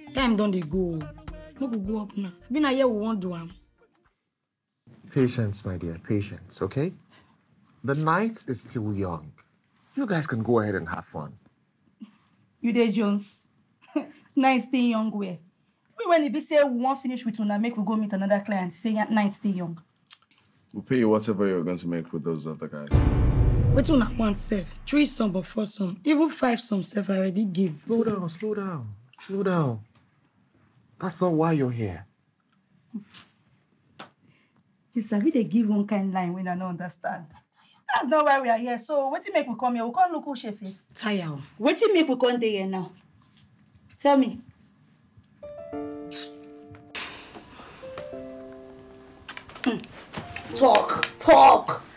Time don't they go. No go up now. Been a year we won't do am. Patience, my dear, patience, okay? The night is still young. You guys can go ahead and have fun. You there, Jones? Night still young way. When it be say we won't finish with una, make we go meet another client, say night still young. We'll pay you whatever you're going to make with those other guys. What una want, self? 3 some or 4 some. Even 5 some, self, I already give. Slow down. That's not why you're here. You sabi they give one kind line when I don't understand. That's not why we are here. So what make we come here? We can't look who she face. Tire. What make we come there here now? Tell me. Talk.